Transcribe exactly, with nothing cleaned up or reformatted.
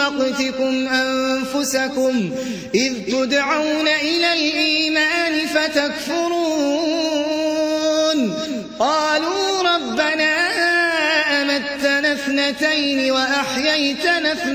مقتكم أنفسكم إذ تدعون إلى الإيمان فتكفرون قالوا ربنا أمتنا اثنتين وأحييتنا اثنتين